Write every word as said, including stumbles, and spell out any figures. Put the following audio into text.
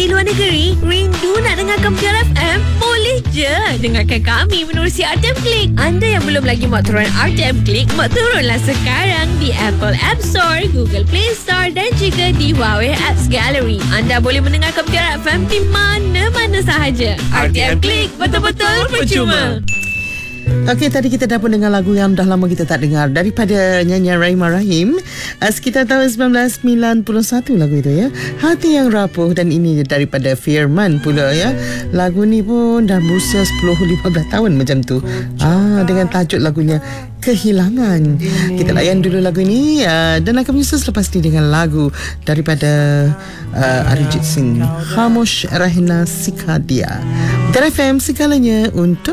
di luar negeri, rindu nak dengarkan Piala F M? Boleh je dengarkan kami menerusi R T M Click. Anda yang belum lagi muat turun R T M Click, muat turunlah sekarang di Apple App Store, Google Play Store dan juga di Huawei Apps Gallery. Anda boleh mendengarkan Piala F M di mana-mana sahaja. R T M Click, betul-betul percuma. Okey, tadi kita dah pun dengar lagu yang dah lama kita tak dengar daripada nyanyian Rahimah Rahim, uh, sekitar tahun sembilan belas sembilan puluh satu lagu itu ya. Hati yang rapuh, dan ini daripada Firman pula ya. Lagu ni pun dah berusia sepuluh lima belas tahun macam tu. Ah, dengan tajuk lagunya Kehilangan. Kita layan dulu lagu ini uh, dan akan menyusul selepas ni dengan lagu daripada uh, Arijit Singh, Khamosh Rahna Sikha Dia. Dar F M, segalanya untuk